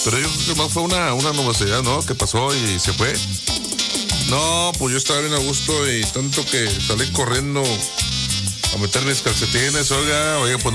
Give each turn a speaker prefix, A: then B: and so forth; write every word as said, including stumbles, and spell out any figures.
A: Pero yo creo que más fue una, una nubosidad, ¿no? Que pasó y se fue. No, pues yo estaba bien a gusto y tanto que salí corriendo a meter mis calcetines, oiga, oiga, pues